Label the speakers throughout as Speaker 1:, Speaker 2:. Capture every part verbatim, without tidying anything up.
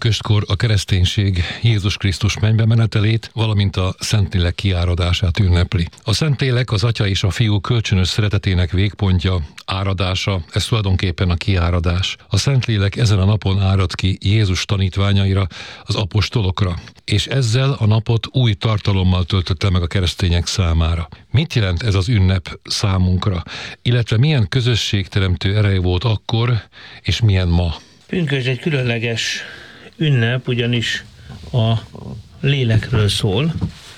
Speaker 1: Pünköstkor a kereszténység Jézus Krisztus mennybe menetelét, valamint a Szentlélek kiáradását ünnepli. A Szentlélek az Atya és a Fiú kölcsönös szeretetének végpontja, áradása, ez tulajdonképpen a kiáradás. A Szentlélek ezen a napon árad ki Jézus tanítványaira, az apostolokra, és ezzel a napot új tartalommal töltötte meg a keresztények számára. Mit jelent ez az ünnep számunkra, illetve milyen közösségteremtő ereje volt akkor, és milyen ma?
Speaker 2: Pünkösd egy különleges ünnep, ugyanis a lélekről szól,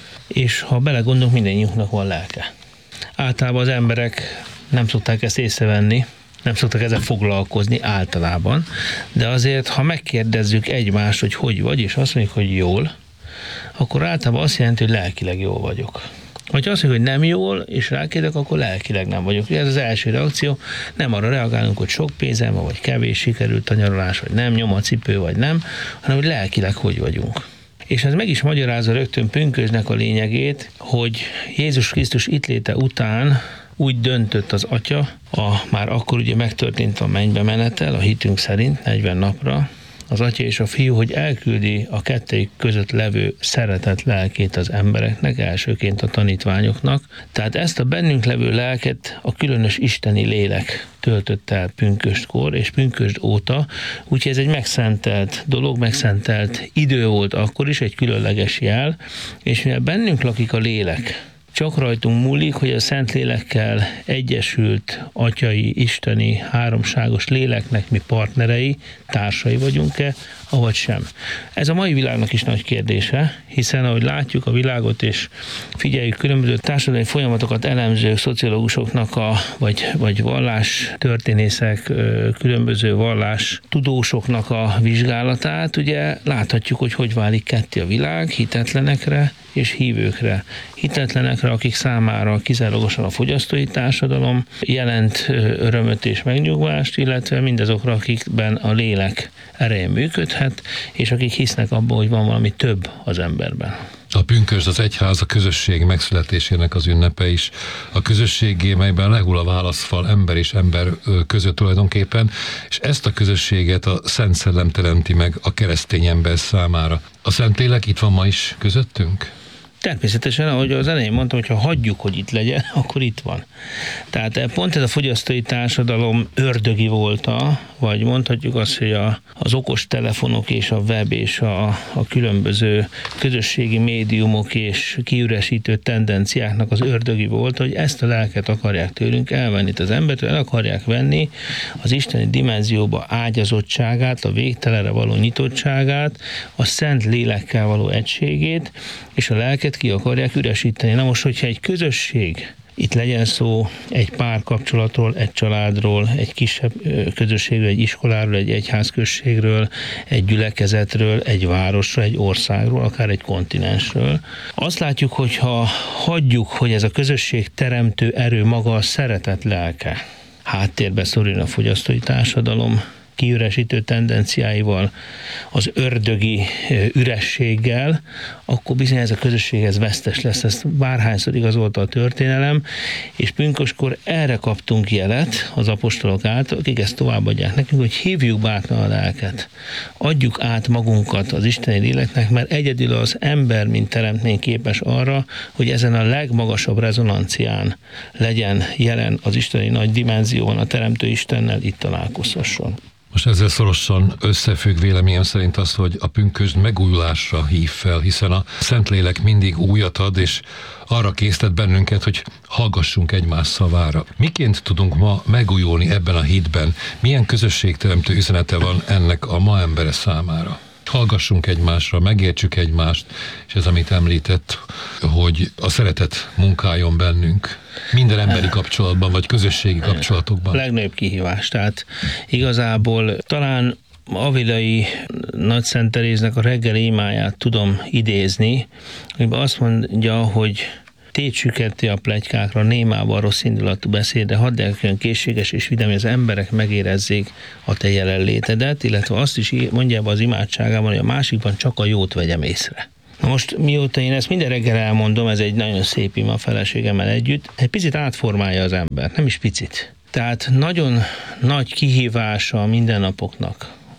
Speaker 2: és ha belegondolunk, mindennyiunknak van lelke. Általában az emberek nem szokták ezt észrevenni, nem szoktak ezzel foglalkozni általában, de azért, ha megkérdezzük egymást, hogy hogy vagy, és azt mondjuk, hogy jól, akkor általában azt jelenti, hogy lelkileg jól vagyok. Ha azt mondjuk, hogy nem jól, és rákérdek, akkor lelkileg nem vagyok. Ez az első reakció, nem arra reagálunk, hogy sok pénzem van, vagy kevés sikerült a nyaralás, vagy nem, nyom a cipő, vagy nem, hanem hogy lelkileg hogy vagyunk. És ez meg is magyarázza rögtön pünkösdnek a lényegét, hogy Jézus Krisztus itt léte után úgy döntött az Atya, a már akkor ugye megtörtént a mennybe menetel, a hitünk szerint negyven napra, az Atya és a Fiú, hogy elküldi a kettejük között levő szeretet lelkét az embereknek, elsőként a tanítványoknak. Tehát ezt a bennünk levő lelket a különös isteni lélek töltött el pünköstkor, és pünkösd óta, úgyhogy ez egy megszentelt dolog, megszentelt idő volt akkor is, egy különleges jel, és mivel bennünk lakik a lélek, csak rajtunk múlik, hogy a Szentlélekkel egyesült atyai, isteni, háromságos léleknek mi partnerei, társai vagyunk-e, avagy sem. Ez a mai világnak is nagy kérdése, hiszen ahogy látjuk a világot és figyeljük különböző társadalmi folyamatokat elemzők, szociológusoknak, a, vagy, vagy vallás történészek, különböző vallás tudósoknak a vizsgálatát, ugye láthatjuk, hogy hogy válik ketté a világ hitetlenekre és hívőkre. Hitetlenekre, akik számára kizárólagosan a fogyasztói társadalom jelent örömöt és megnyugvást, illetve mindazokra, akikben a lélek ereje működhet, és akik hisznek abban, hogy van valami több az emberben.
Speaker 1: A pünkösd az egyház, a közösség megszületésének az ünnepe is. A közösségé, melyben lehull a válaszfal ember és ember között tulajdonképpen, és ezt a közösséget a Szent Szellem teremti meg a keresztény ember számára. A Szentlélek itt van ma is közöttünk?
Speaker 2: Természetesen, ahogy az elején mondtam, hogy ha hagyjuk, hogy itt legyen, akkor itt van. Tehát pont ez a fogyasztói társadalom ördögi volta, vagy mondhatjuk azt, hogy a, az okos telefonok és a web és a, a különböző közösségi médiumok és kiüresítő tendenciáknak az ördögi volt, hogy ezt a lelket akarják tőlünk elvenni. Az embertől el akarják venni az isteni dimenzióba ágyazottságát, a végtelenre való nyitottságát, a szent lélekkel való egységét, és a lelket ki akarják üresíteni. Na most, hogyha egy közösség, itt legyen szó egy párkapcsolatról, egy családról, egy kisebb közösségről, egy iskoláról, egy egyházközségről, egy gyülekezetről, egy városról, egy országról, akár egy kontinensről. Azt látjuk, hogy ha hagyjuk, hogy ez a közösség teremtő erő maga a szeretet lelke háttérbe szorul a fogyasztói társadalom kiüresítő tendenciáival, az ördögi ürességgel, akkor bizony ez a közösség ez vesztes lesz, ezt bárhányszor igazolta a történelem, és pünköstkor erre kaptunk jelet az apostolok által, akik ezt továbbadják nekünk, hogy hívjuk bátran a lelket, adjuk át magunkat az isteni léleknek, mert egyedül az ember, mint teremtmény képes arra, hogy ezen a legmagasabb rezonancián legyen jelen az isteni nagy dimenzión, a teremtő Istennel itt találkozhasson.
Speaker 1: Most ezzel szorosan összefügg véleményem szerint az, hogy a pünkösd megújulásra hív fel, hiszen a Szentlélek mindig újat ad, és arra késztet bennünket, hogy hallgassunk egymás szavára. Miként tudunk ma megújulni ebben a hitben? Milyen közösségteremtő üzenete van ennek a ma embere számára? Hallgassunk egymásra, megértsük egymást, és ez, amit említett, hogy a szeretet munkáljon bennünk. Minden emberi kapcsolatban, vagy közösségi kapcsolatokban.
Speaker 2: A legnagyobb kihívás. Tehát igazából talán Avilai Nagyszent Teréznek a reggeli imáját tudom idézni, amiben azt mondja, hogy tétsük ketté a pletykákra, némában rossz indulatú beszédre, hadd olyan készséges és vidám, hogy az emberek megérezzék a te jelenlétedet, illetve azt is mondja az imádságában, hogy a másikban csak a jót vegyem észre. Na most mióta én ezt minden reggel elmondom, ez egy nagyon szép ima a feleségemmel együtt, egy picit átformálja az ember, nem is picit. Tehát nagyon nagy kihívása a mindennapoknak,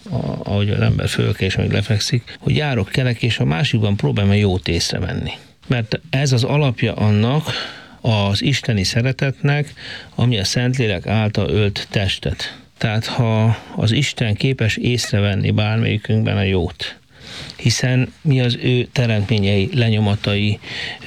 Speaker 2: ahogy az ember fölkel és amíg lefekszik, hogy járok, kelek, és a másikban próbálom a jót észrevenni. Mert ez az alapja annak az isteni szeretetnek, ami a Szentlélek által ölt testet. Tehát ha az Isten képes észrevenni bármelyikünkben a jót, hiszen mi az ő teremtményei, lenyomatai,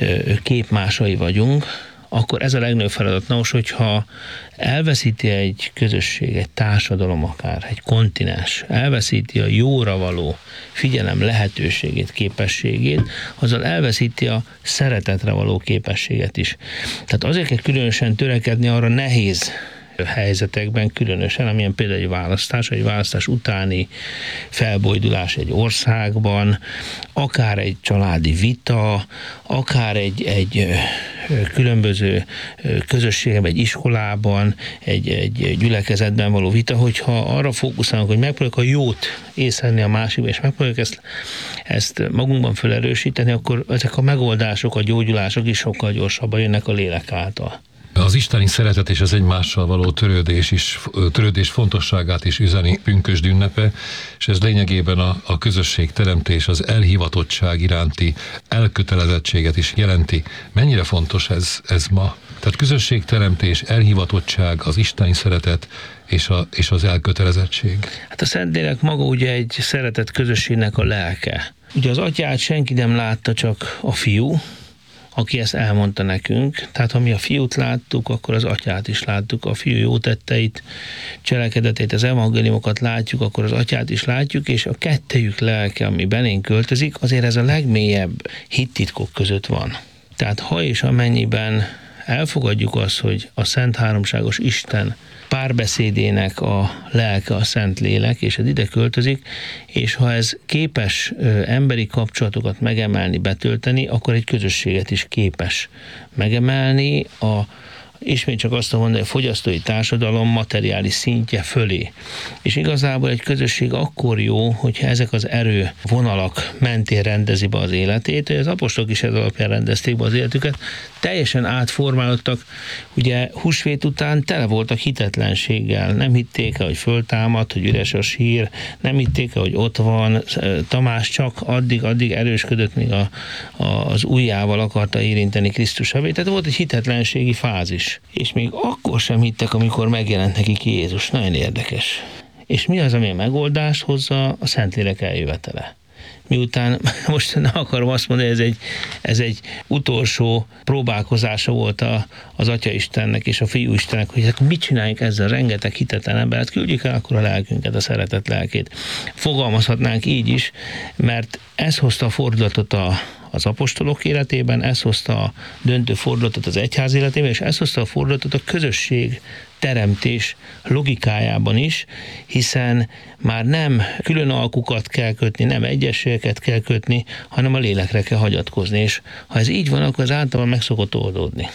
Speaker 2: képmásai vagyunk, akkor ez a legnagyobb feladat. Na most, hogyha elveszíti egy közösség, egy társadalom akár, egy kontinens, elveszíti a jóra való figyelem lehetőségét, képességét, azzal elveszíti a szeretetre való képességet is. Tehát azért kell különösen törekedni arra nehéz helyzetekben, különösen, amilyen például egy választás, egy választás utáni felbojdulás egy országban, akár egy családi vita, akár egy, egy különböző közösségben, egy iskolában, egy, egy gyülekezetben való vita, hogyha arra fókuszálunk, hogy megpróbáljuk a jót észrevenni a másikban, és megpróbáljuk ezt, ezt magunkban felerősíteni, akkor ezek a megoldások, a gyógyulások is sokkal gyorsabban jönnek a lélek által.
Speaker 1: Az isteni szeretet és az egymással való törődés is, törődés fontosságát is üzeni pünkösd ünnepe, és ez lényegében a, a közösség teremtés, az elhivatottság iránti elkötelezettséget is jelenti. Mennyire fontos ez, ez ma? Tehát közösségteremtés, elhivatottság, az isteni szeretet és, a, és az elkötelezettség.
Speaker 2: Hát a Szentlélek maga ugye egy szeretett közösségnek a lelke. Ugye az atyát senki nem látta, csak a fiú, aki ezt elmondta nekünk. Tehát ha mi a fiút láttuk, akkor az atyát is láttuk. A fiú jó tetteit, cselekedetét, az evangéliumokat látjuk, akkor az atyát is látjuk, és a kettejük lelke, ami belénk költözik, azért ez a legmélyebb hittitkok között van. Tehát ha és amennyiben elfogadjuk azt, hogy a Szent Háromságos Isten párbeszédének a lelke a Szentlélek, és ez ide költözik, és ha ez képes ö, emberi kapcsolatokat megemelni, betölteni, akkor egy közösséget is képes megemelni a ismét csak azt mondani, a fogyasztói társadalom materiális szintje fölé. És igazából egy közösség akkor jó, hogyha ezek az erő vonalak mentén rendezi be az életét, az apostolok is ez alapján rendezték be az életüket, teljesen átformálódtak, ugye húsvét után tele voltak hitetlenséggel, nem hitték el, hogy föltámad, hogy üres a sír, nem hitték el, hogy ott van, Tamás csak addig-addig erősködött, míg a, a, az ujjával akarta érinteni Krisztus havét, tehát volt egy hitetlenségi fázis. És még akkor sem hittek, amikor megjelent nekik Jézus. Nagyon érdekes. És mi az, ami a megoldást hozza? A Szentlélek eljövetele. Miután, most nem akarom azt mondani, ez egy, ez egy utolsó próbálkozása volt a, az Atya Istennek és a Fiú Istennek, hogy hát mit csináljunk ezzel rengeteg hitetlen embert, küldjük el akkor a lelkünket, a szeretet lelkét. Fogalmazhatnánk így is, mert ez hozta a fordulatot a az apostolok életében, ez hozta a döntő fordulatot az egyház életében, és ez hozta a fordulatot a közösség teremtés logikájában is, hiszen már nem külön alkukat kell kötni, nem egyességeket kell kötni, hanem a lélekre kell hagyatkozni, és ha ez így van, akkor az általában meg szokott oldódni.